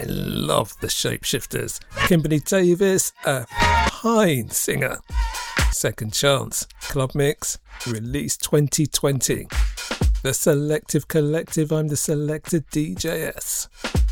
love the Shapeshifters. Kimberly Davis, a fine singer. Second Chance, Club Mix, released 2020. The Selective Collective, I'm the Selected DJS.